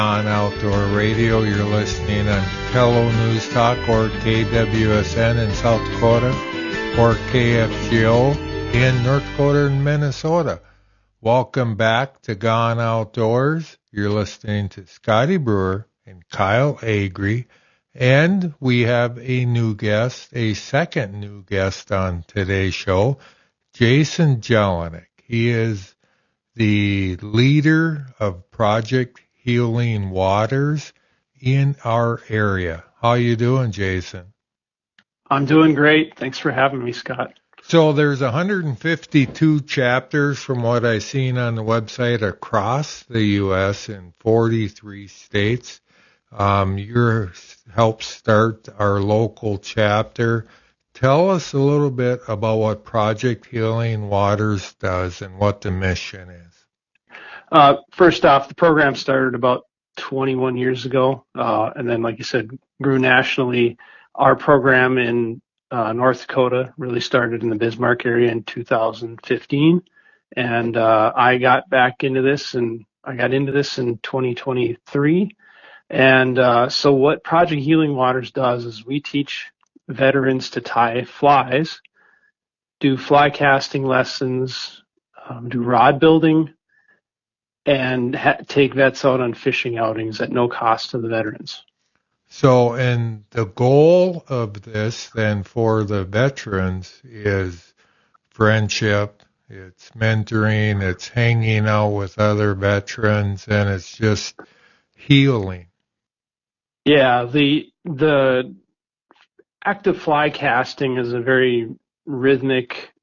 On Outdoor Radio. You're listening on Hello News Talk or KWSN in South Dakota or KFGO in North Dakota and Minnesota. Welcome back to Gone Outdoors. You're listening to Scotty Brewer and Kyle Agri, and we have a new guest, a second new guest on today's show, Jason Jelinek. He is the leader of Project Healing Waters in our area. How you doing, Jason? I'm doing great. Thanks for having me, Scott. So there's 152 chapters from what I've seen on the website across the U.S. in 43 states. You helped start our local chapter. Tell us a little bit about what Project Healing Waters does and what the mission is. First off, the program started about 21 years ago, and then, like you said, grew nationally. Our program in North Dakota really started in the Bismarck area in 2015, and I got back into this, and I got into this in 2023. And so what Project Healing Waters does is we teach veterans to tie flies, do fly casting lessons, do rod building, and take vets out on fishing outings at no cost to the veterans. So, and the goal of this then for the veterans is friendship, it's mentoring, it's hanging out with other veterans, and it's just healing. Yeah, the act of fly casting is a very rhythmic,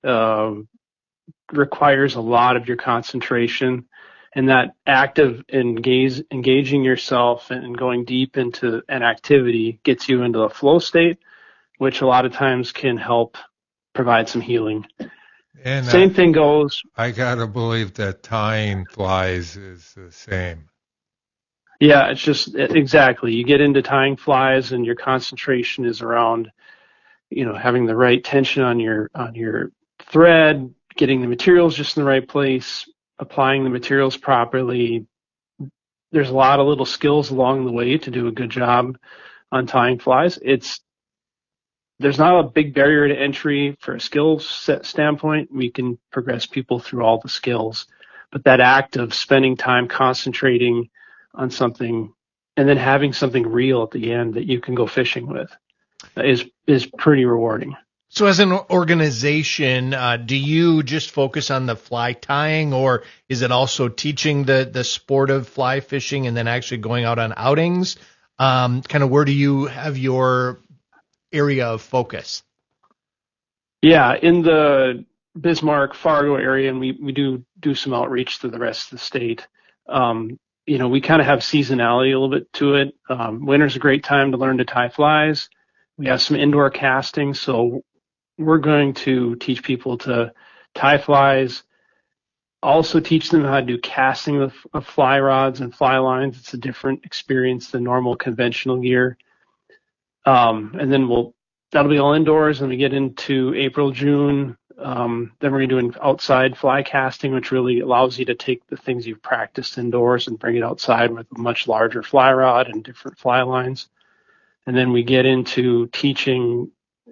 requires a lot of your concentration. And that act of engaging yourself and going deep into an activity gets you into a flow state, which a lot of times can help provide some healing. And same thing goes. I gotta believe that tying flies is the same. Yeah, it's just exactly. You get into tying flies, and your concentration is around, having the right tension on your thread, getting the materials just in the right place, applying the materials properly. There's a lot of little skills along the way to do a good job on tying flies. There's not a big barrier to entry for a skill set standpoint. We can progress people through all the skills, but that act of spending time concentrating on something and then having something real at the end that you can go fishing with is pretty rewarding. So as an organization, do you just focus on the fly tying, or is it also teaching the sport of fly fishing and then actually going out on outings? Kind of where do you have your area of focus? Yeah, in the Bismarck, Fargo area, and we do some outreach to the rest of the state. We kind of have seasonality a little bit to it. Winter's a great time to learn to tie flies. We have some indoor casting, so we're going to teach people to tie flies, also teach them how to do casting of fly rods and fly lines. It's a different experience than normal conventional gear. And then that'll be all indoors, and we get into April, June. Then we're going to do an outside fly casting, which really allows you to take the things you've practiced indoors and bring it outside with a much larger fly rod and different fly lines. And then we get into teaching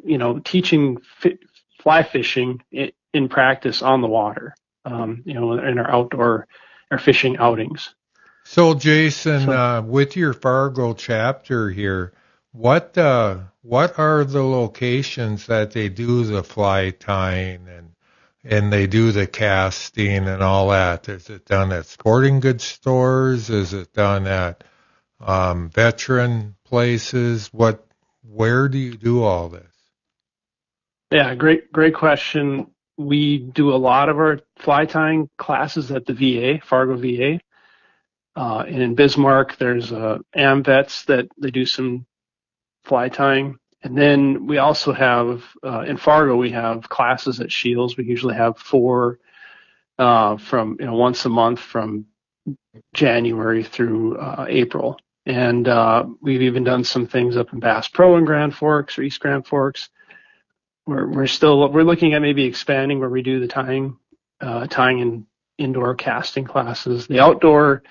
fly fishing in practice on the water, in our fishing outings. So, Jason, with your Fargo chapter here, what are the locations that they do the fly tying and they do the casting and all that? Is it done at sporting goods stores? Is it done at veteran places? Where do you do all this? Yeah, great question. We do a lot of our fly tying classes at the VA, Fargo VA. And in Bismarck, there's AMVETS that they do some fly tying. And then we also have, in Fargo, we have classes at Shields. We usually have 4 from once a month from January through April. And we've even done some things up in Bass Pro in Grand Forks or East Grand Forks. We're looking at maybe expanding where we do the tying and indoor casting classes. The outdoor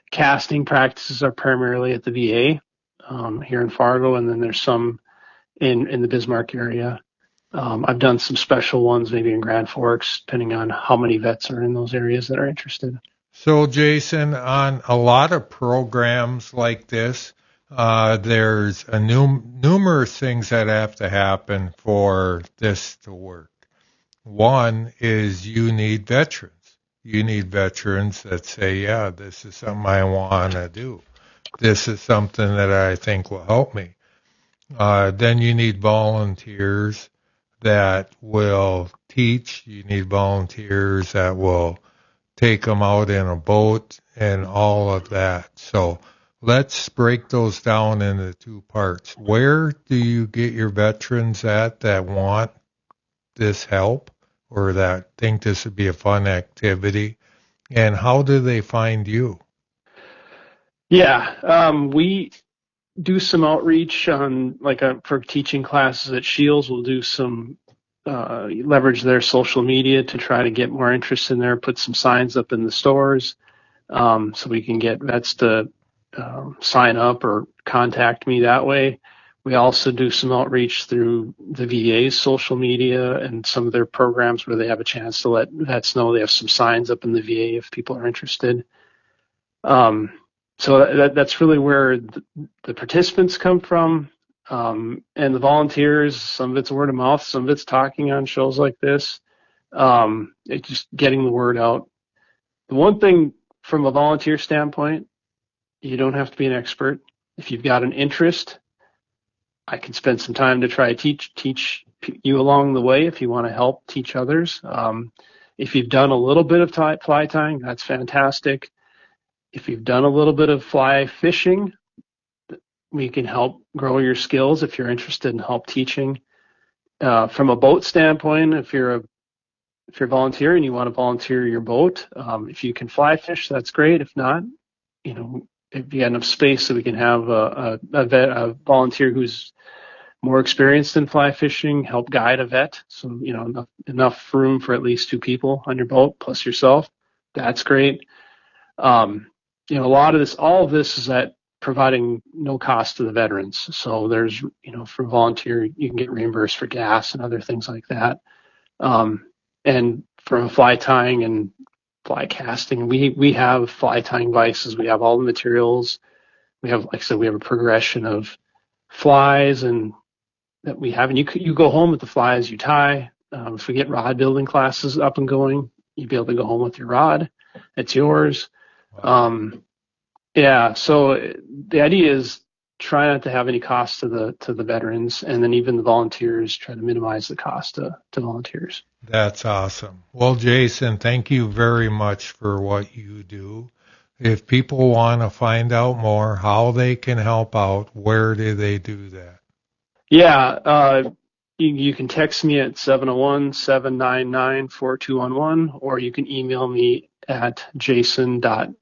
casting practices are primarily at the VA here in Fargo, and then there's some in the Bismarck area. I've done some special ones maybe in Grand Forks, depending on how many vets are in those areas that are interested. So, Jason, on a lot of programs like this, there's numerous things that have to happen for this to work. One is you need veterans. You need veterans that say, yeah, this is something I want to do. This is something that I think will help me. Then you need volunteers that will teach. You need volunteers that will take them out in a boat and all of that. So let's break those down into two parts. Where do you get your veterans at that want this help or that think this would be a fun activity? And how do they find you? Yeah, we do some outreach on for teaching classes at Shields. We'll do some leverage their social media to try to get more interest in there, put some signs up in the stores so we can get vets to sign up or contact me that way. We also do some outreach through the VA's social media and some of their programs where they have a chance to let vets know they have some signs up in the VA if people are interested. So that's really where the participants come from. And the volunteers, some of it's word of mouth, some of it's talking on shows like this. It's just getting the word out. The one thing from a volunteer standpoint, you don't have to be an expert. If you've got an interest, I can spend some time to try to teach you along the way if you want to help teach others. If you've done a little bit of fly tying, that's fantastic. If you've done a little bit of fly fishing, we can help grow your skills if you're interested in help teaching. From a boat standpoint, if you're a volunteer and you want to volunteer your boat, if you can fly fish, that's great. If not, if you got enough space so we can have a volunteer who's more experienced in fly fishing, help guide a vet. So, enough room for at least two people on your boat plus yourself. That's great. All of this is at providing no cost to the veterans. So there's, for volunteer, you can get reimbursed for gas and other things like that. And from fly tying and fly casting, we have fly tying vices. We have all the materials. We have, like I said, we have a progression of flies and that we have, and you go home with the flies you tie. If we get rod building classes up and going, you'd be able to go home with your rod. It's yours. Wow. So the idea is try not to have any cost to the veterans, and then even the volunteers try to minimize the cost to volunteers. That's awesome. Well, Jason, thank you very much for what you do. If people want to find out more how they can help out, where do they do that? Yeah, you can text me at 701-799-4211, or you can email me at jason.jelinek,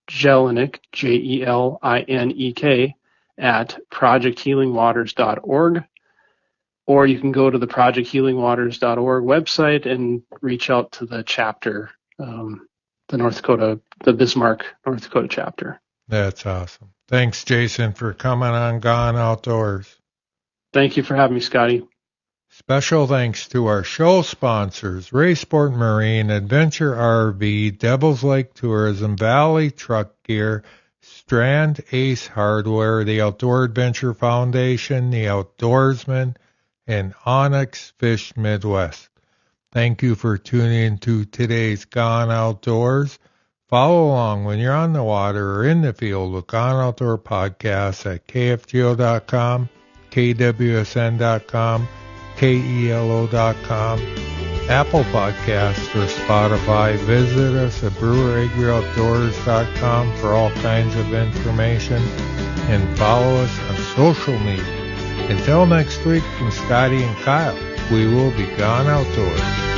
Jelinek, at projecthealingwaters.org, or you can go to the projecthealingwaters.org website and reach out to the chapter, the Bismarck, North Dakota chapter. That's awesome. Thanks, Jason, for coming on Gone Outdoors. Thank you for having me, Scotty. Special thanks to our show sponsors, Ray Sport Marine, Adventure RV, Devil's Lake Tourism, Valley Truck Gear, Strand Ace Hardware, the Outdoor Adventure Foundation, the Outdoorsman, and Onyx Fish Midwest. Thank you for tuning in to today's Gone Outdoors. Follow along when you're on the water or in the field with Gone Outdoor Podcasts at kfgo.com, kwsn.com, KELO.com, Apple Podcasts, or Spotify. Visit us at breweragriOutdoors.com for all kinds of information, and follow us on social media. Until next week, from Scotty and Kyle, we will be Gone Outdoors.